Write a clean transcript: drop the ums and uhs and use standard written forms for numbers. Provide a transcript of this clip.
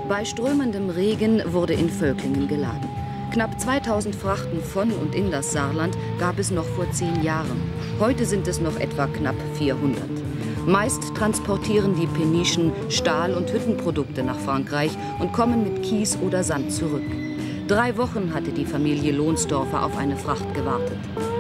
Bei strömendem Regen wurde in Völklingen geladen. Knapp 2000 Frachten von und in das Saarland gab es noch vor 10 Jahren. Heute sind es noch etwa knapp 400. Meist transportieren die Penischen Stahl- und Hüttenprodukte nach Frankreich und kommen mit Kies oder Sand zurück. 3 Wochen hatte die Familie Lohnsdorfer auf eine Fracht gewartet.